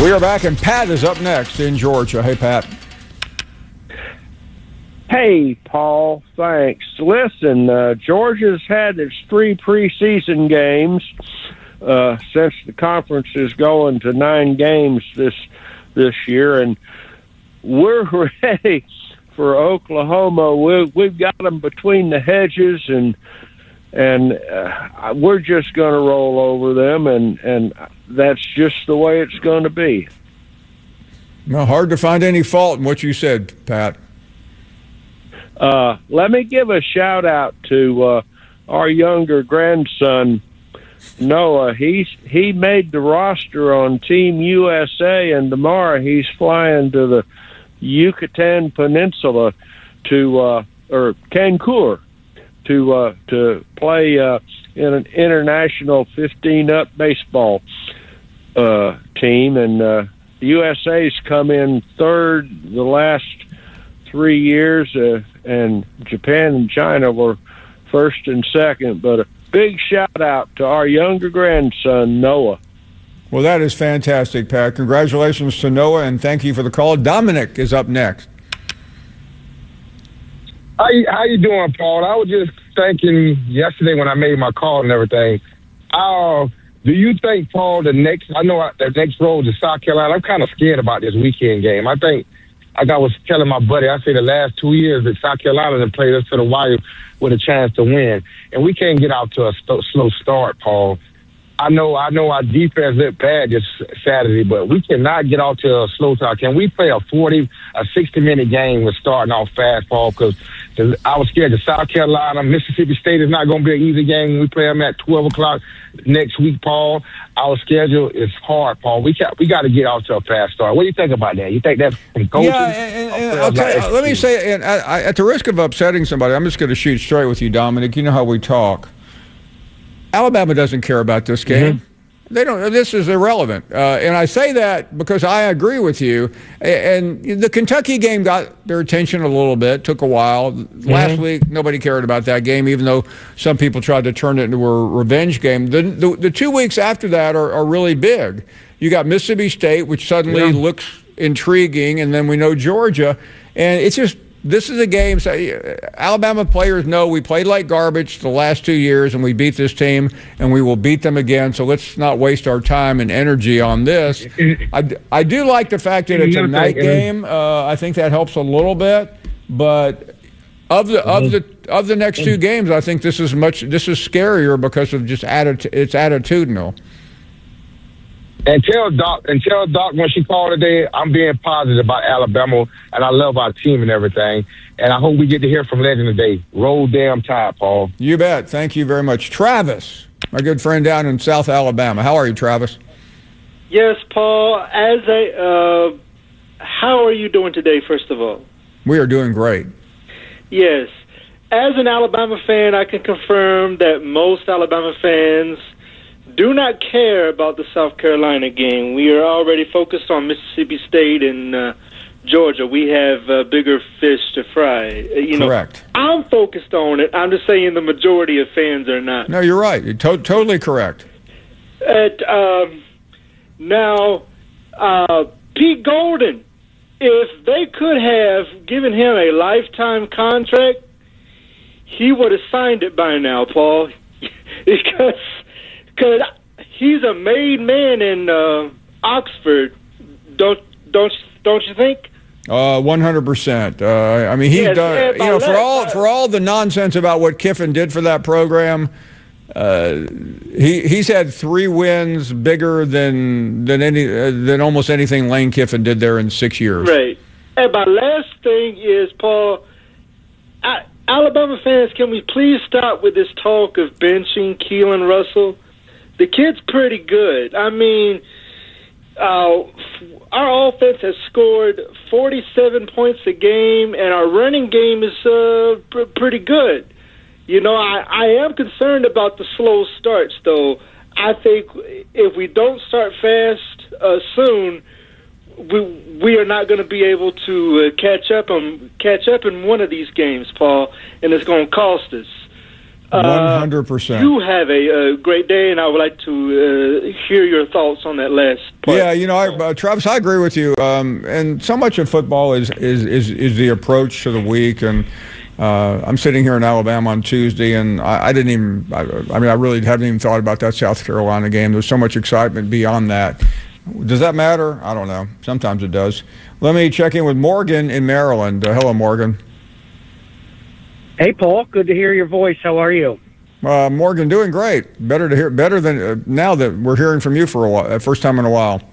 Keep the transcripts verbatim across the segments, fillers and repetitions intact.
We are back, and Pat is up next in Georgia. Hey, Pat. Hey, Paul. Thanks. Listen, uh, Georgia's had its three preseason games uh, since the conference is going to nine games this this year, and we're ready for Oklahoma. We, we've got them between the hedges, and and uh, we're just going to roll over them, and, and that's just the way it's going to be. Well, hard to find any fault in what you said, Pat. Uh, let me give a shout out to uh, our younger grandson, Noah. He's he made the roster on Team U S A, and tomorrow he's flying to the Yucatan Peninsula to uh, or Cancun to uh, to play uh, in an international fifteen up baseball uh, team, and uh, the U S A's come in third the last three years, uh, and Japan and China were first and second. But a big shout out to our younger grandson, Noah. Well, that is fantastic, Pat. Congratulations to Noah, and thank you for the call. Dominic is up next. How you, how you doing, Paul? I was just thinking yesterday when I made my call and everything. Uh, do you think, Paul, the next, I know the next road to South Carolina, I'm kind of scared about this weekend game. I think, like I was telling my buddy, I say the last two years that South Carolina has played us to the wire with a chance to win. And we can't get out to a st- slow start, Paul. I know I know our defense looked bad this Saturday, but we cannot get out to a slow start. Can we play a forty, a sixty-minute game with starting off fast, Paul? Because I was scared that South Carolina, Mississippi State is not going to be an easy game when we play them at twelve o'clock next week, Paul. Our schedule is hard, Paul. We got, we got to get out to a fast start. What do you think about that? You think that's from coaching? Yeah, and, and I'll tell you, let me say, and I, I, at the risk of upsetting somebody, I'm just going to shoot straight with you, Dominic. You know how we talk. Alabama doesn't care about this game. Mm-hmm. They don't. This is irrelevant, uh, and I say that because I agree with you. And the Kentucky game got their attention a little bit. Took a while. Mm-hmm. Last week, nobody cared about that game, even though some people tried to turn it into a revenge game. The the, the two weeks after that are, are really big. You got Mississippi State, which suddenly yeah. looks intriguing, and then we know Georgia, and it's just. This is a game, so Alabama players know we played like garbage the last two years and we beat this team and we will beat them again, so let's not waste our time and energy on this. I, I do like the fact that it's a night game. Uh, I think that helps a little bit, but of the of the of the next two games, I think this is much this is scarier because of just atti- it's attitudinal. And tell Doc, and tell Doc when she called today, I'm being positive about Alabama, and I love our team and everything. And I hope we get to hear from Legend today. Roll damn Tide, Paul. You bet. Thank you very much. Travis, my good friend down in South Alabama. How are you, Travis? Yes, Paul. As a, uh, how are you doing today, first of all? We are doing great. Yes. As an Alabama fan, I can confirm that most Alabama fans do not care about the South Carolina game. We are already focused on Mississippi State and uh, Georgia. We have uh, bigger fish to fry. You Correct. know, I'm focused on it. I'm just saying the majority of fans are not. No, you're right. You're to- totally correct. At, um, now, uh, Pete Golden, if they could have given him a lifetime contract, he would have signed it by now, Paul. because... Because he's a made man in uh, Oxford, don't don't don't you think? Uh, one hundred percent. Uh, I mean, he yes, does. Yeah, you know, for that, all uh, for all the nonsense about what Kiffin did for that program, uh, he he's had three wins bigger than than any uh, than almost anything Lane Kiffin did there in six years. Right. And my last thing is, Paul. I, Alabama fans, can we please stop with this talk of benching Keelan Russell? The kid's pretty good. I mean, uh, our offense has scored forty-seven points a game, and our running game is uh, pr- pretty good. You know, I, I am concerned about the slow starts, though. I think if we don't start fast uh, soon, we we are not going to be able to uh, catch up on catch up in one of these games, Paul, and it's going to cost us. One hundred percent. You have a, a great day, and I would like to uh, hear your thoughts on that last play. Yeah, you know, I, uh, Travis, I agree with you. Um, and so much of football is, is, is, is the approach to the week. And uh, I'm sitting here in Alabama on Tuesday, and I, I didn't even, I, I mean, I really haven't even thought about that South Carolina game. There's so much excitement beyond that. Does that matter? I don't know. Sometimes it does. Let me check in with Morgan in Maryland. Uh, hello, Morgan. Hey, Paul. Good to hear your voice. How are you? Uh, Morgan, doing great. Better to hear, better than uh, now that we're hearing from you for a while, uh, first time in a while.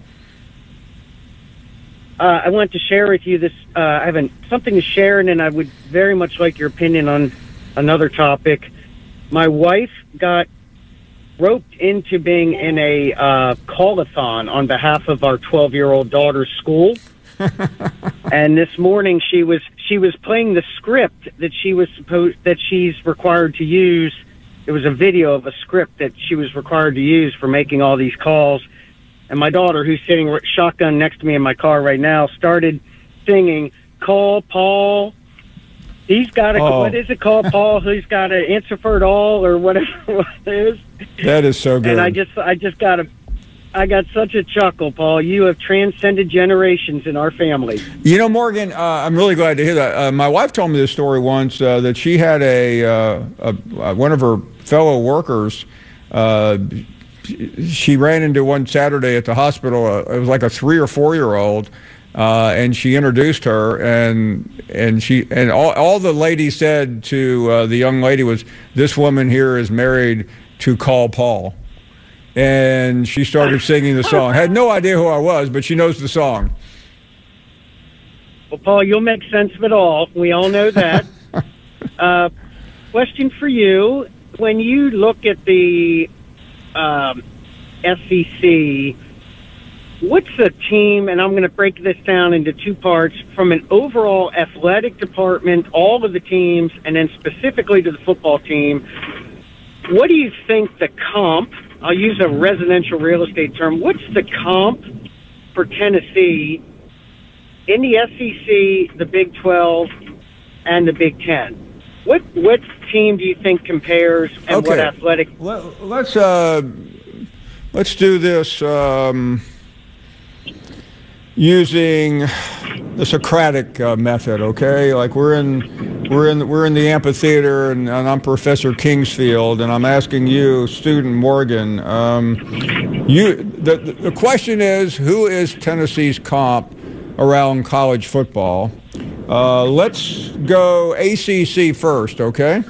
Uh, I want to share with you this. Uh, I have an, something to share, and then I would very much like your opinion on another topic. My wife got roped into being in a uh, call-a-thon on behalf of our twelve-year-old daughter's school. And this morning she was she was playing the script that she was supposed that she's required to use. It was a video of a script that she was required to use for making all these calls. And my daughter, who's sitting shotgun next to me in my car right now, started singing, "Call Paul. He's got a, oh. what is it, call Paul? He's got to answer for it all," or whatever it is. That is so good. And I just, I just got a, I got such a chuckle, Paul. You have transcended generations in our family. You know, Morgan, uh, I'm really glad to hear that. Uh, my wife told me this story once uh, that she had a, uh, a, a one of her fellow workers. Uh, she ran into one Saturday at the hospital. Uh, it was like a three or four year old, uh, and she introduced her, and and she and all, all the lady said to uh, the young lady was, "This woman here is married to Call Paul." And she started singing the song. Had no idea who I was, but she knows the song. Well, Paul, you'll make sense of it all. We all know that. uh, question for you. When you look at the um, S E C, what's the team, and I'm going to break this down into two parts, from an overall athletic department, all of the teams, and then specifically to the football team, what do you think the comp, I'll use a residential real estate term, what's the comp for Tennessee in the S E C, the Big twelve, and the Big ten? What what team do you think compares, and okay. what athletic? Let, let's uh, let's do this um, using the Socratic uh, method. Okay, like we're in we're in we're in the amphitheater, and, and I'm Professor Kingsfield, and I'm asking you, student Morgan. Um, you the the question is, who is Tennessee's comp around college football? Uh, let's go A C C first, okay?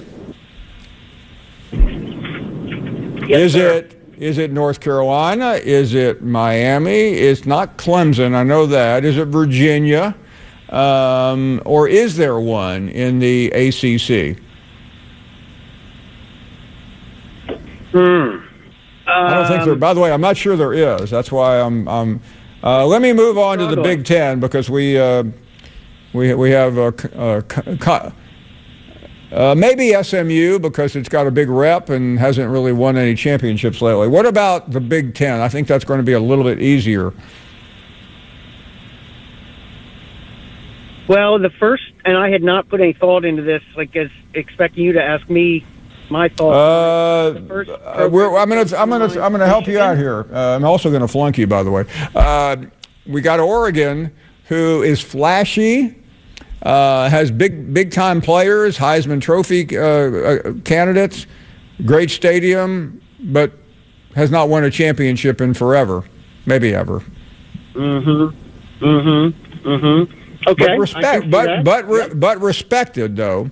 Yes, is sir. it is it North Carolina? Is it Miami? It's not Clemson, I know that. Is it Virginia? Um, or is there one in the A C C? Hmm. I don't think there. By the way, I'm not sure there is. That's why I'm. I'm uh, let me move on to the Big Ten, because we. Uh, We we have a, a, uh, maybe S M U, because it's got a big rep and hasn't really won any championships lately. What about the Big Ten? I think that's going to be a little bit easier. Well, the first, and I had not put any thought into this, like as expecting you to ask me my thoughts. Uh, the first uh, we're, I'm going to I'm going to I'm going to help you out here. Uh, I'm also going to flunk you, by the way. Uh, we got Oregon, who is flashy, uh, has big, big-time players, Heisman Trophy uh, uh, candidates, great stadium, but has not won a championship in forever, maybe ever. Mm-hmm. Mm-hmm. Mm-hmm. Okay. But respect, but but re, but respected though.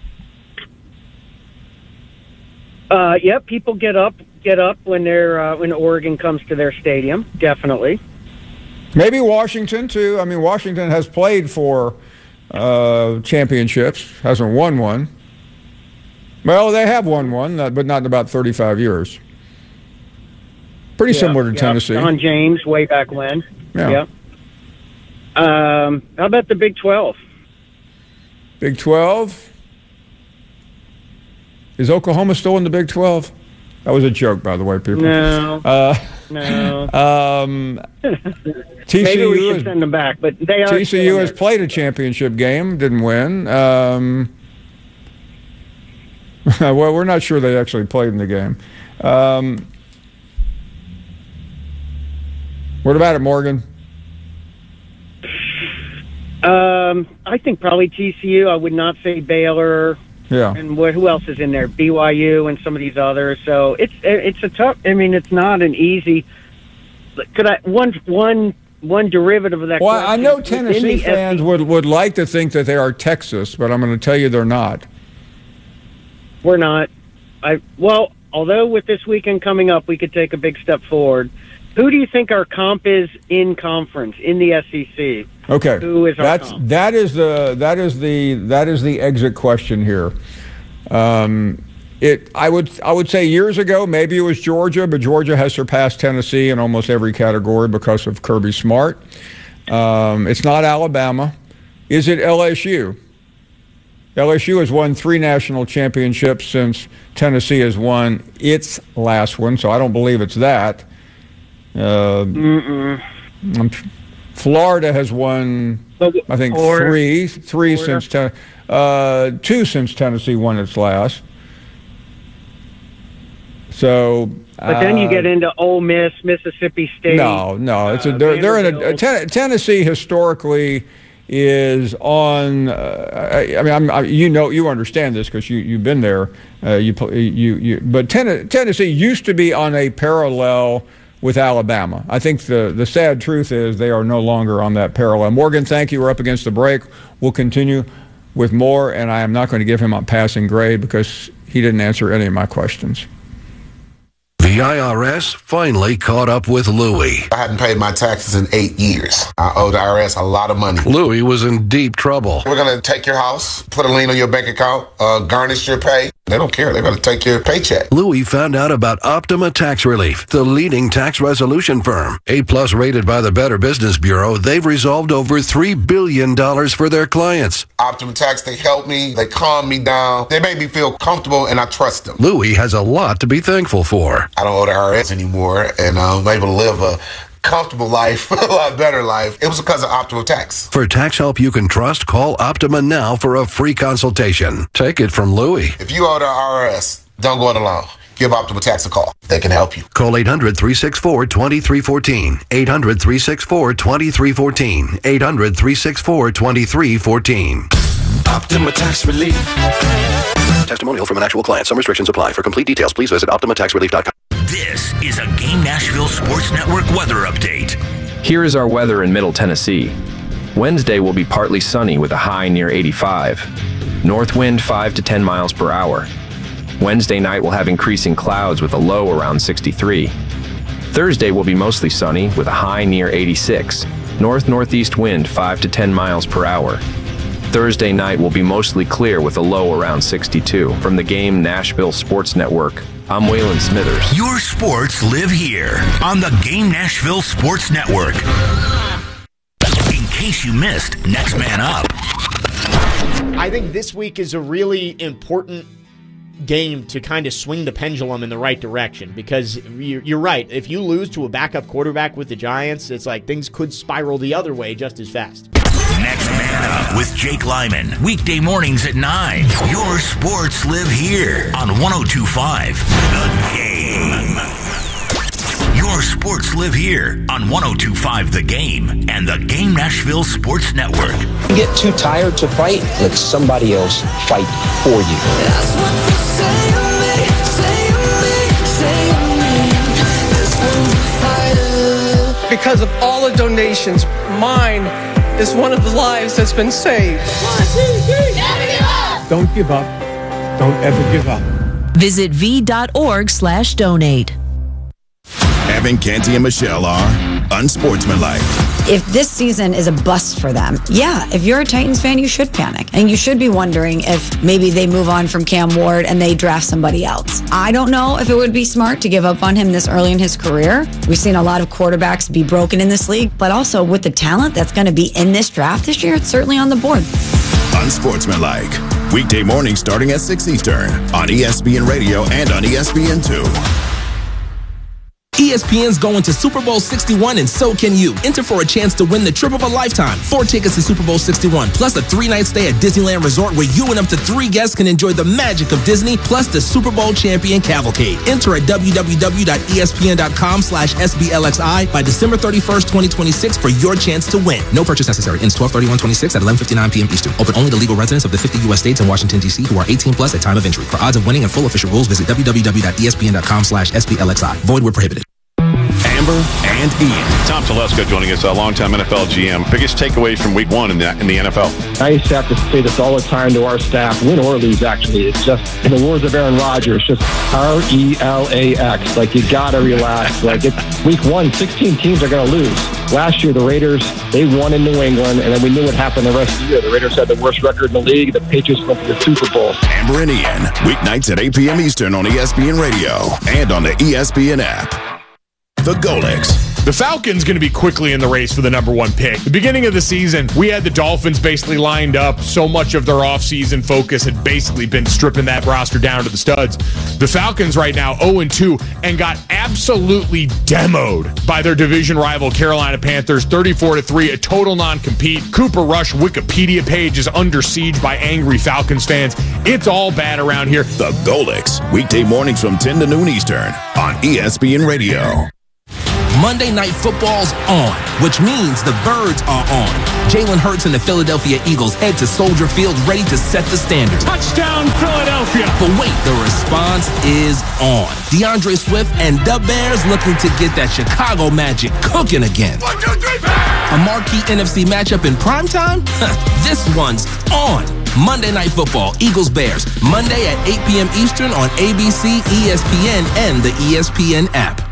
Uh, yeah, people get up, get up when they're uh, when Oregon comes to their stadium. Definitely. Maybe Washington, too. I mean, Washington has played for uh, championships, hasn't won one. Well, they have won one, but not in about thirty-five years. Pretty yeah, similar to yeah. Tennessee. Don James, way back when. Yeah. yeah. Um, how about the Big twelve? Big twelve? Is Oklahoma still in the Big twelve? That was a joke, by the way, people. No. Uh, no. Um, T C U Maybe we should has, send them back, but they are. T C U has played a championship game, didn't win. Um, well, we're not sure they actually played in the game. Um, What about it, Morgan? Um, I think probably T C U. I would not say Baylor. Yeah. And what, who else is in there? B Y U and some of these others. So it's it's a tough. I mean, it's not an easy. Could I one one one derivative of that? Well, question, I know Tennessee fans would, would like to think that they are Texas, but I'm going to tell you they're not. We're not. I well, although with this weekend coming up, we could take a big step forward. Who do you think our comp is in conference in the S E C? Okay, who is our that's comp? that is the that is the that is the exit question here. Um, it I would I would say years ago maybe it was Georgia, but Georgia has surpassed Tennessee in almost every category because of Kirby Smart. Um, it's not Alabama. Is it L S U? L S U has won three national championships since Tennessee has won its last one, so I don't believe it's that. Uh, Florida has won, I think, Florida. three, three Florida. since ten, uh, two since Tennessee won its last. So, But then you uh, get into Ole Miss, Mississippi State. no, no, it's a uh, they're, they're in a, a Vanderbilt. ten, Tennessee historically is on. Uh, I, I mean, I'm, I, you know, you understand this because you you've been there. Uh, you pl- you you, but ten, Tennessee used to be on a parallel with Alabama. I think the, the sad truth is they are no longer on that parallel. Morgan, thank you. We're up against the break. We'll continue with more, and I am not going to give him a passing grade because he didn't answer any of my questions. The I R S finally caught up with Louie. I hadn't paid my taxes in eight years. I owe the I R S a lot of money. Louie was in deep trouble. We're going to take your house, put a lien on your bank account, uh, garnish your pay. They don't care. They're going to take your paycheck. Louie found out about Optima Tax Relief, the leading tax resolution firm. A-plus rated by the Better Business Bureau, they've resolved over three billion dollars for their clients. Optima Tax, they help me. They calm me down. They make me feel comfortable, and I trust them. Louie has a lot to be thankful for. I don't owe the I R S anymore, and I'm able to live a comfortable life, a lot better life. It was because of Optima Tax. For tax help you can trust, call Optima now for a free consultation. Take it from Louie. If you owe the I R S, don't go it alone. Give Optima Tax a call. They can help you. Call eight hundred, three six four, two three one four. eight hundred, three six four, two three one four. eight hundred, three six four, two three one four. Optima Tax Relief. Testimonial from an actual client. Some restrictions apply. For complete details, please visit optima tax relief dot com. This is a Game Nashville Sports Network weather update. Here is our weather in Middle Tennessee. Wednesday will be partly sunny with a high near eighty-five. North wind five to ten miles per hour. Wednesday night will have increasing clouds with a low around sixty-three. Thursday will be mostly sunny with a high near eighty-six. North-northeast wind five to ten miles per hour. Thursday night will be mostly clear with a low around sixty-two. From the Game Nashville Sports Network, I'm Waylon Smithers. Your sports live here on the Game Nashville Sports Network. In case you missed Next Man Up. I think this week is a really important game to kind of swing the pendulum in the right direction because you're right. If you lose to a backup quarterback with the Giants, it's like things could spiral the other way just as fast. Next Man Up with Jake Lyman. Weekday mornings at nine. Your sports live here on one oh two point five The Game. Your sports live here on one oh two point five The Game and the Game Nashville Sports Network. You get too tired to fight, let somebody else fight for you. That's what you say to me, say to me, say to me. This one's a fighter. Because of all the donations, mine is one of the lives that's been saved. One, two, three. Never give up. Don't give up. Don't ever give up. Visit v.org slash donate. Evan, Canty, and Michelle are unsportsmanlike. If this season is a bust for them, yeah, if you're a Titans fan, you should panic. And you should be wondering if maybe they move on from Cam Ward and they draft somebody else. I don't know if it would be smart to give up on him this early in his career. We've seen a lot of quarterbacks be broken in this league, but also with the talent that's going to be in this draft this year, it's certainly on the board. Unsportsmanlike. Weekday morning starting at six Eastern on E S P N Radio and on E S P N two. E S P N's going to Super Bowl sixty-one, and so can you. Enter for a chance to win the trip of a lifetime. Four tickets to Super Bowl sixty-one, plus a three-night stay at Disneyland Resort where you and up to three guests can enjoy the magic of Disney, plus the Super Bowl champion cavalcade. Enter at w w w dot e s p n dot com slash s b l x i by December thirty-first, twenty twenty-six for your chance to win. No purchase necessary. Ends twelve thirty-one twenty-six at eleven fifty-nine p m Eastern. Open only to legal residents of the fifty U S states and Washington, D C who are eighteen plus at time of entry. For odds of winning and full official rules, visit w w w dot e s p n dot com slash s b l x i. Void where prohibited. Amber and Ian. Tom Telesco joining us, a longtime N F L G M. Biggest takeaways from week one in the, in the N F L? I used to have to say this all the time to our staff, win or lose, actually. It's just, in the words of Aaron Rodgers, just R E L A X. Like, you got to relax. Like, it's week one, sixteen teams are going to lose. Last year, the Raiders, they won in New England, and then we knew what happened the rest of the year. The Raiders had the worst record in the league. The Patriots went to the Super Bowl. Amber and Ian, weeknights at eight p m Eastern on E S P N Radio and on the E S P N app. The Golix. The Falcons going to be quickly in the race for the number one pick. The beginning of the season, we had the Dolphins basically lined up. So much of their offseason focus had basically been stripping that roster down to the studs. The Falcons right now oh and two and got absolutely demoed by their division rival Carolina Panthers, thirty-four to three, a total non-compete. Cooper Rush Wikipedia page is under siege by angry Falcons fans. It's all bad around here. The Golix, weekday mornings from ten to noon Eastern on E S P N Radio. Monday Night Football's on, which means the Birds are on. Jalen Hurts and the Philadelphia Eagles head to Soldier Field ready to set the standard. Touchdown, Philadelphia! But wait, the response is on. DeAndre Swift and the Bears looking to get that Chicago magic cooking again. One, two, three, A marquee N F C matchup in primetime? This one's on. Monday Night Football, Eagles-Bears, Monday at eight p m Eastern on A B C, E S P N, and the E S P N app.